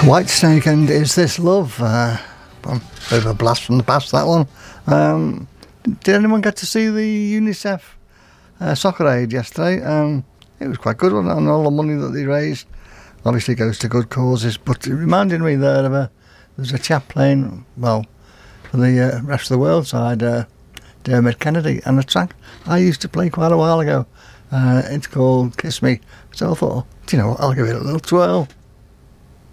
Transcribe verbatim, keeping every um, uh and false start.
Whitesnake and Is This Love? Uh, well, bit of a blast from the past, that one. Um, did anyone get to see the UNICEF uh, Soccer Aid yesterday? Um, it was quite good, wasn't it? And all the money that they raised obviously goes to good causes, but it reminded me there of a, there's a chap playing, well, for the uh, rest of the world side, uh, Dermot Kennedy, and a track I used to play quite a while ago. Uh, it's called Kiss Me. So I thought, do you know what, I'll give it a little twirl.